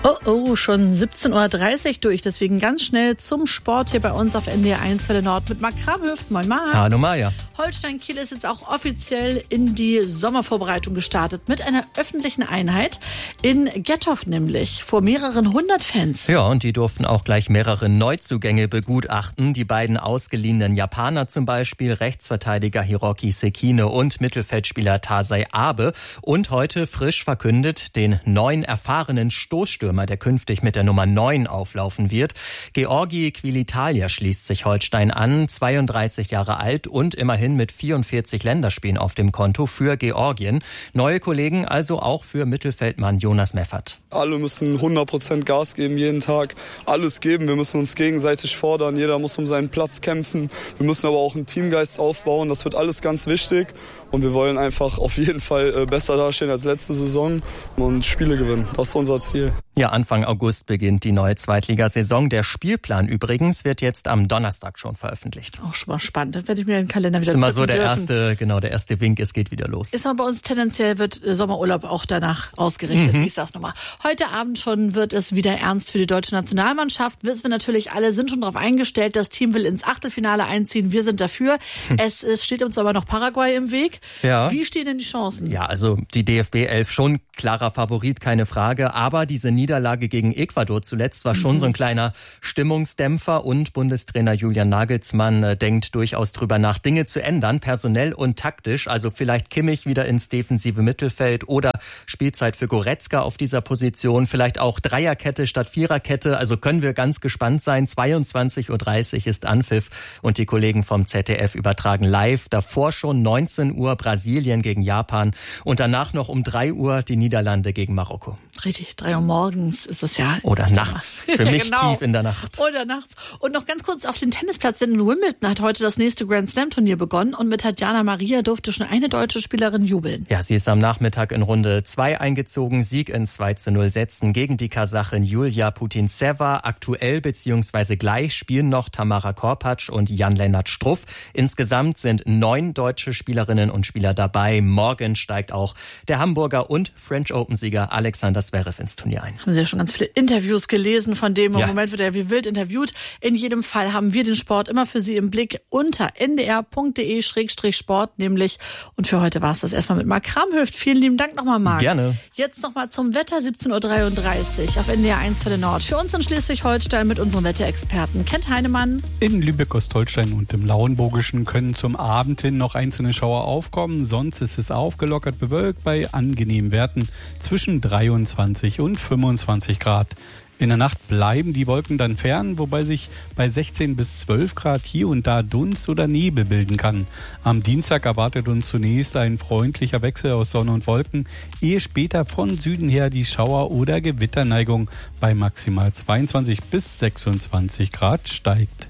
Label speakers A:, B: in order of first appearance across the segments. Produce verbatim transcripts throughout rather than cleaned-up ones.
A: Oh, oh, schon siebzehn Uhr dreißig durch. Deswegen ganz schnell zum Sport hier bei uns auf N D R eins Welle Nord mit Marc Kramhöft. Moin Marc.
B: Hallo Maja.
A: Holstein Kiel ist jetzt auch offiziell in die Sommervorbereitung gestartet mit einer öffentlichen Einheit in Gethoff nämlich, vor mehreren hundert Fans.
B: Ja, und die durften auch gleich mehrere Neuzugänge begutachten. Die beiden ausgeliehenen Japaner zum Beispiel, Rechtsverteidiger Hiroki Sekine und Mittelfeldspieler Taisei Abe. Und heute frisch verkündet den neuen erfahrenen Stoßstürmer, der künftig mit der Nummer neun auflaufen wird. Georgi Quilitalia schließt sich Holstein an, zweiunddreißig Jahre alt und immerhin mit vierundvierzig Länderspielen auf dem Konto für Georgien. Neue Kollegen also auch für Mittelfeldmann Jonas Meffert.
C: Alle müssen hundert Prozent Gas geben, jeden Tag alles geben. Wir müssen uns gegenseitig fordern, jeder muss um seinen Platz kämpfen. Wir müssen aber auch einen Teamgeist aufbauen, das wird alles ganz wichtig. Und wir wollen einfach auf jeden Fall besser dastehen als letzte Saison und Spiele gewinnen. Das ist unser Ziel.
B: Ja, Anfang August beginnt die neue Zweitligasaison. Der Spielplan übrigens wird jetzt am Donnerstag schon veröffentlicht.
A: Auch schon mal spannend. Dann werde ich mir den Kalender wieder
B: zücken dürfen. Das ist immer so der
A: dürfen.
B: erste, genau, der erste Wink, es geht wieder los.
A: Ist aber bei uns tendenziell wird Sommerurlaub auch danach ausgerichtet. Mhm. Ich sag's nochmal. Heute Abend schon wird es wieder ernst für die deutsche Nationalmannschaft. Wissen wir natürlich alle, sind schon darauf eingestellt. Das Team will ins Achtelfinale einziehen. Wir sind dafür. Hm. Es, es steht uns aber noch Paraguay im Weg.
B: Ja.
A: Wie stehen denn die Chancen?
B: Ja, also die D F B elf schon klarer Favorit, keine Frage. Aber diese Niederlage gegen Ecuador zuletzt war schon mhm. so ein kleiner Stimmungsdämpfer. Und Bundestrainer Julian Nagelsmann äh, denkt durchaus drüber nach, Dinge zu ändern, personell und taktisch. Also vielleicht Kimmich wieder ins defensive Mittelfeld oder Spielzeit für Goretzka auf dieser Position. Vielleicht auch Dreierkette statt Viererkette. Also können wir ganz gespannt sein. zweiundzwanzig Uhr dreißig ist Anpfiff und die Kollegen vom Z D F übertragen live. Davor schon neunzehn Uhr Brasilien gegen Japan und danach noch um drei Uhr die Niederlande gegen Marokko.
A: Richtig, drei Uhr morgens ist es ja.
B: Oder nachts. Für mich genau. Tief in der Nacht.
A: Oder nachts. Und noch ganz kurz auf den Tennisplatz, denn in Wimbledon hat heute das nächste Grand Slam Turnier begonnen und mit Tatjana Maria durfte schon eine deutsche Spielerin jubeln.
B: Ja, sie ist am Nachmittag in Runde zwei eingezogen, Sieg in zwei zu null Sätzen gegen die Kasachin Julia Putintseva. Aktuell bzw. gleich spielen noch Tamara Korpatsch und Jan-Lennart Struff. Insgesamt sind neun deutsche Spielerinnen und Spieler dabei. Morgen steigt auch der Hamburger und French Open-Sieger Alexander Zverev ins Turnier ein.
A: Haben Sie ja schon ganz viele Interviews gelesen von dem. Im
B: ja.
A: Moment wird er wie wild interviewt. In jedem Fall haben wir den Sport immer für Sie im Blick unter n d r punkt d e Schrägstrich Sport nämlich. Und für heute war es das erstmal mit Marc Kramhöft. Vielen lieben Dank nochmal, Marc.
B: Gerne.
A: Jetzt nochmal zum Wetter, siebzehn Uhr dreiunddreißig auf N D R eins Welle Nord. Für uns in Schleswig-Holstein mit unserem Wetterexperten Kent Heinemann.
D: In Lübeck-Ostholstein und im Lauenburgischen können zum Abend hin noch einzelne Schauer aufkommen. Sonst ist es aufgelockert bewölkt bei angenehmen Werten zwischen dreiundzwanzig und fünfundzwanzig Grad. In der Nacht bleiben die Wolken dann fern, wobei sich bei sechzehn bis zwölf Grad hier und da Dunst oder Nebel bilden kann. Am Dienstag erwartet uns zunächst ein freundlicher Wechsel aus Sonne und Wolken, ehe später von Süden her die Schauer- oder Gewitterneigung bei maximal zweiundzwanzig bis sechsundzwanzig Grad steigt.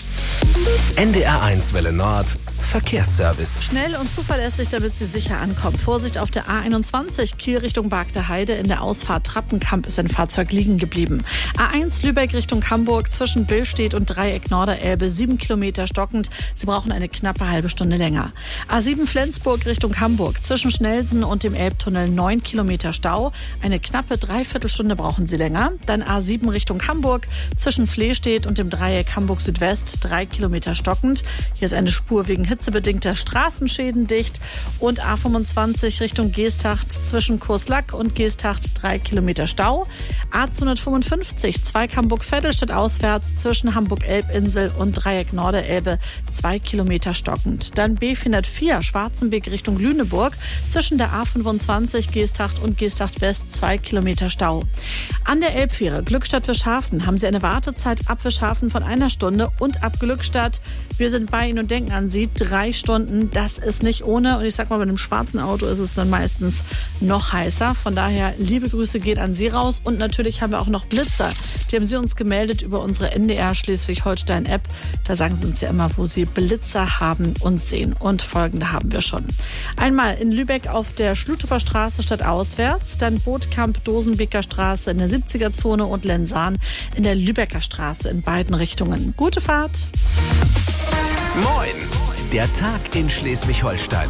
E: N D R eins Welle Nord Verkehrsservice.
A: Schnell und zuverlässig, damit Sie sicher ankommen. Vorsicht auf der A einundzwanzig, Kiel Richtung Bargter Heide. In der Ausfahrt Trappenkamp ist ein Fahrzeug liegen geblieben. A eins Lübeck Richtung Hamburg zwischen Billstedt und Dreieck Norderelbe, sieben Kilometer stockend. Sie brauchen eine knappe halbe Stunde länger. A sieben Flensburg Richtung Hamburg zwischen Schnelsen und dem Elbtunnel, neun Kilometer Stau. Eine knappe Dreiviertelstunde brauchen Sie länger. Dann A sieben Richtung Hamburg zwischen Flehstedt und dem Dreieck Hamburg Südwest, drei Kilometer stockend. Hier ist eine Spur wegen hitzebedingter Straßenschäden dicht. Und A fünfundzwanzig Richtung Geesthacht zwischen Kurslack und Geesthacht, drei Kilometer Stau. A zweihundertfünfundfünfzig Zweig Hamburg-Vettelstadt auswärts zwischen Hamburg-Elbinsel und Dreieck Norderelbe, zwei Kilometer stockend. Dann B vierhundertvier Schwarzenbeek Richtung Lüneburg zwischen der A fünfundzwanzig Geesthacht und Geesthacht West, zwei Kilometer Stau. An der Elbfähre Glückstadt-Wischhafen haben Sie eine Wartezeit ab Wischhafen von einer Stunde und ab Glückstadt. Wir sind bei Ihnen und denken an Sie. Drei Stunden, das ist nicht ohne. Und ich sag mal, bei einem schwarzen Auto ist es dann meistens noch heißer. Von daher, liebe Grüße gehen an Sie raus. Und natürlich haben wir auch noch Blitzer. Die haben Sie uns gemeldet über unsere N D R Schleswig-Holstein-App. Da sagen Sie uns ja immer, wo Sie Blitzer haben und sehen. Und folgende haben wir schon. Einmal in Lübeck auf der Schlüttower Straße statt auswärts. Dann Bootkamp, Dosenbeker Straße in der siebziger Zone und Lensahn in der Lübecker Straße in beiden Richtungen. Gute Fahrt.
E: Moin, der Tag in Schleswig-Holstein.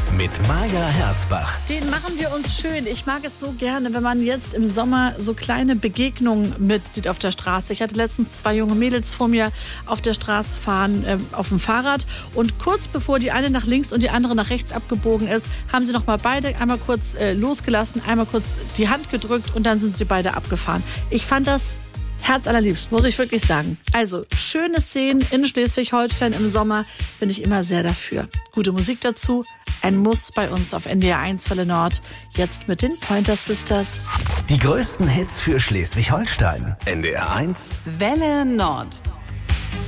E: mit Maja Herzbach.
A: Den machen wir uns schön. Ich mag es so gerne, wenn man jetzt im Sommer so kleine Begegnungen mitsieht auf der Straße. Ich hatte letztens zwei junge Mädels vor mir auf der Straße fahren, äh, auf dem Fahrrad. Und kurz bevor die eine nach links und die andere nach rechts abgebogen ist, haben sie noch mal beide einmal kurz äh, losgelassen, einmal kurz die Hand gedrückt und dann sind sie beide abgefahren. Ich fand das herzallerliebst, muss ich wirklich sagen. Also, schöne Szenen in Schleswig-Holstein im Sommer bin ich immer sehr dafür. Gute Musik dazu, ein Muss bei uns auf N D R eins Welle Nord. Jetzt mit den Pointer Sisters.
E: Die größten Hits für Schleswig-Holstein. N D R eins
F: Welle Nord.